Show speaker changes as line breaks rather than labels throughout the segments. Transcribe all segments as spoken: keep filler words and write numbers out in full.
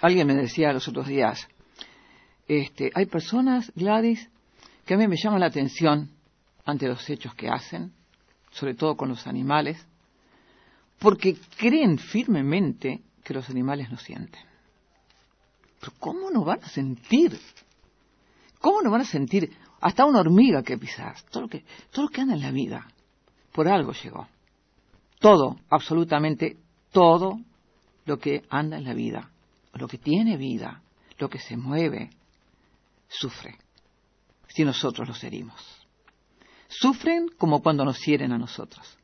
Alguien me decía los otros días, este, hay personas, Gladys, que a mí me llaman la atención ante los hechos que hacen, sobre todo con los animales, porque creen firmemente que los animales no sienten. Pero ¿cómo no van a sentir? ¿Cómo no van a sentir? Hasta una hormiga que pisar, todo lo que, todo lo que anda en la vida, por algo llegó. Todo, absolutamente todo lo que anda en la vida, lo que tiene vida, lo que se mueve, sufre, si nosotros los herimos. Sufren como cuando nos hieren a nosotros.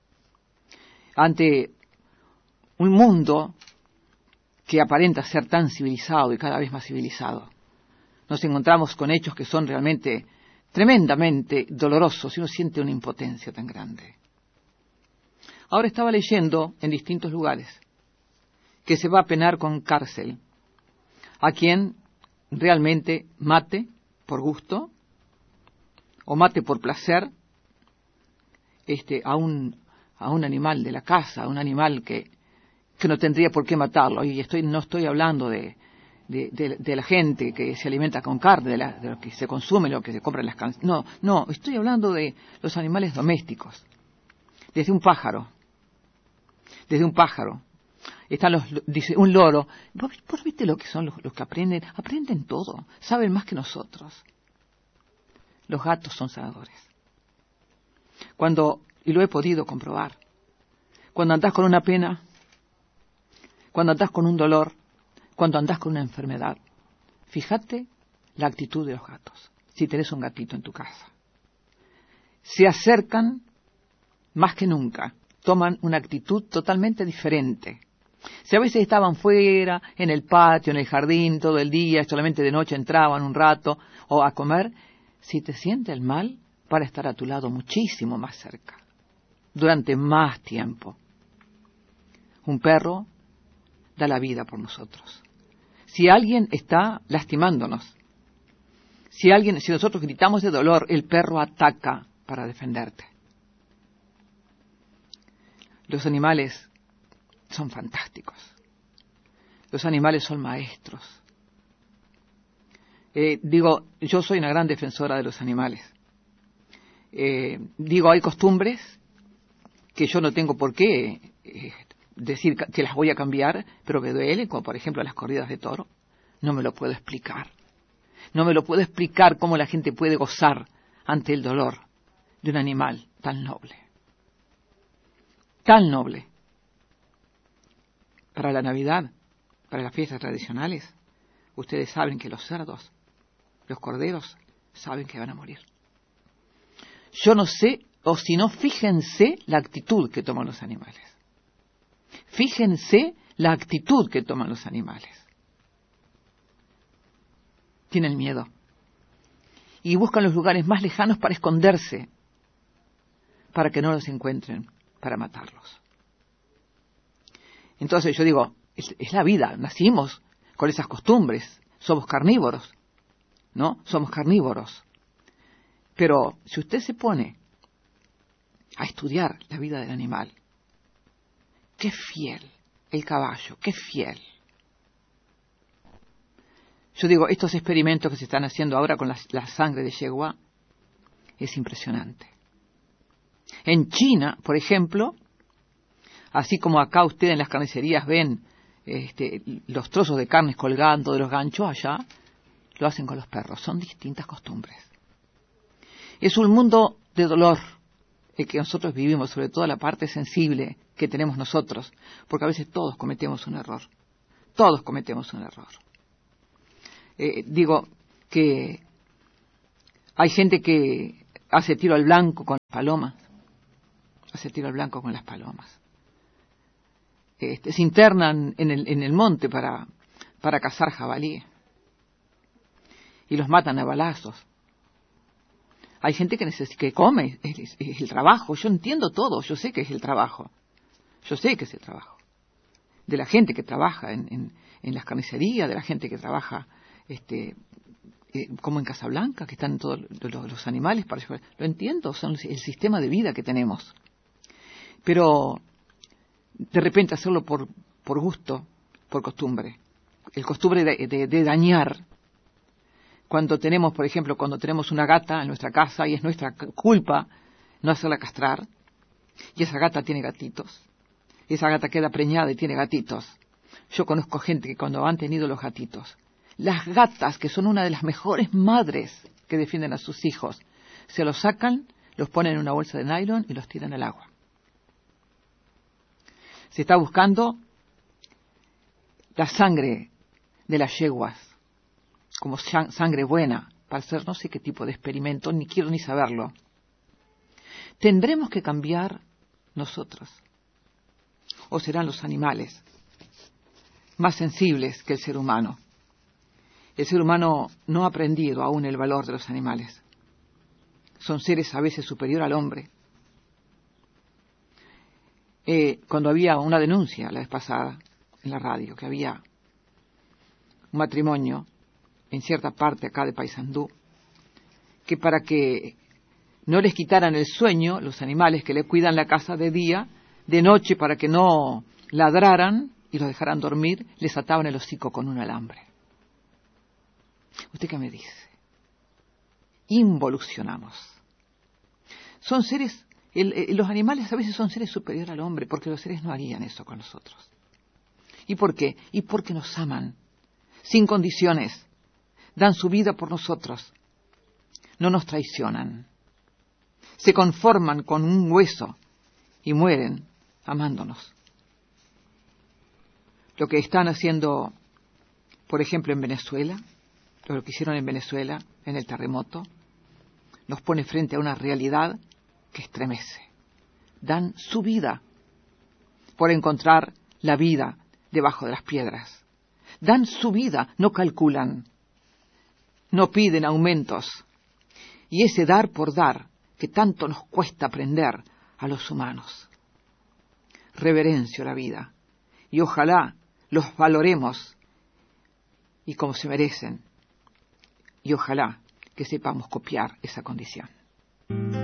Ante un mundo que aparenta ser tan civilizado y cada vez más civilizado, nos encontramos con hechos que son realmente tremendamente dolorosos y uno siente una impotencia tan grande. Ahora estaba leyendo en distintos lugares que se va a penar con cárcel a quien realmente mate por gusto o mate por placer este, a un a un animal de la casa, a un animal que, que no tendría por qué matarlo. Y estoy no estoy hablando de, de, de, de la gente que se alimenta con carne, de, la, de lo que se consume, lo que se compra en las canciones. No, no, estoy hablando de los animales domésticos. Desde un pájaro, desde un pájaro. Están los, dice, un loro. ¿Vos, vos viste lo que son los, los que aprenden? Aprenden todo, saben más que nosotros. Los gatos son sanadores. Cuando, y lo he podido comprobar, cuando andás con una pena, cuando andás con un dolor, cuando andás con una enfermedad, fíjate la actitud de los gatos, si tenés un gatito en tu casa. Se acercan más que nunca, toman una actitud totalmente diferente. Si a veces estaban fuera, en el patio, en el jardín, todo el día, solamente de noche entraban un rato, o a comer, si te sientes mal, para estar a tu lado muchísimo más cerca, durante más tiempo. Un perro da la vida por nosotros. Si alguien está lastimándonos, si alguien, si nosotros gritamos de dolor, el perro ataca para defenderte. Los animales son fantásticos. Los animales son maestros. Eh, digo, yo soy una gran defensora de los animales. Eh, digo, hay costumbres que yo no tengo por qué eh, decir que las voy a cambiar, pero me duele, como por ejemplo las corridas de toro. No me lo puedo explicar. No me lo puedo explicar cómo la gente puede gozar ante el dolor de un animal tan noble. Tan noble. Para la Navidad, para las fiestas tradicionales, ustedes saben que los cerdos, los corderos, saben que van a morir. Yo no sé, o si no, fíjense la actitud que toman los animales. Fíjense la actitud que toman los animales. Tienen miedo. Y buscan los lugares más lejanos para esconderse, para que no los encuentren, para matarlos. Entonces yo digo, es, es la vida, nacimos con esas costumbres, somos carnívoros, ¿no? Somos carnívoros. Pero si usted se pone a estudiar la vida del animal, qué fiel, el caballo, qué fiel. Yo digo, estos experimentos que se están haciendo ahora con la, la sangre de yegua, es impresionante. En China, por ejemplo, así como acá ustedes en las carnicerías ven este, los trozos de carnes colgando de los ganchos, allá lo hacen con los perros. Son distintas costumbres. Es un mundo de dolor el que nosotros vivimos, sobre todo la parte sensible que tenemos nosotros, porque a veces todos cometemos un error. Todos cometemos un error. Eh, digo que hay gente que hace tiro al blanco con las palomas. Hace tiro al blanco con las palomas. Este, se internan en el, en el monte para, para cazar jabalí. Y los matan a balazos. Hay gente que, neces- que come, es, es, es el trabajo. Yo entiendo todo, yo sé que es el trabajo. Yo sé que es el trabajo. De la gente que trabaja en, en, en las carnicerías, de la gente que trabaja este, eh, como en Casablanca, que están todos los, los animales para llevar. Lo entiendo, son el sistema de vida que tenemos. Pero de repente hacerlo por, por gusto, por costumbre, el costumbre de, de, de dañar. Cuando tenemos, por ejemplo, cuando tenemos una gata en nuestra casa y es nuestra culpa no hacerla castrar, y esa gata tiene gatitos, y esa gata queda preñada y tiene gatitos. Yo conozco gente que cuando han tenido los gatitos, las gatas, que son una de las mejores madres que defienden a sus hijos, se los sacan, los ponen en una bolsa de nylon y los tiran al agua. Se está buscando la sangre de las yeguas como sangre buena para hacer no sé qué tipo de experimento, ni quiero ni saberlo. ¿Tendremos que cambiar nosotros? ¿O serán los animales más sensibles que el ser humano? El ser humano no ha aprendido aún el valor de los animales. Son seres a veces superior al hombre. Eh, cuando había una denuncia la vez pasada en la radio, que había un matrimonio en cierta parte acá de Paysandú, que para que no les quitaran el sueño, los animales que le cuidan la casa de día, de noche para que no ladraran y los dejaran dormir, les ataban el hocico con un alambre. ¿Usted qué me dice? Involucionamos. Son seres, el, el, los animales a veces son seres superiores al hombre, porque los seres no harían eso con nosotros. ¿Y por qué? Y porque nos aman, sin condiciones, dan su vida por nosotros, no nos traicionan, se conforman con un hueso y mueren amándonos. Lo que están haciendo, por ejemplo, en Venezuela, lo que hicieron en Venezuela, en el terremoto, nos pone frente a una realidad que estremece. Dan su vida por encontrar la vida debajo de las piedras. Dan su vida, no calculan, no piden aumentos. Y ese dar por dar que tanto nos cuesta aprender a los humanos. Reverencio la vida y ojalá los valoremos y como se merecen y ojalá que sepamos copiar esa condición.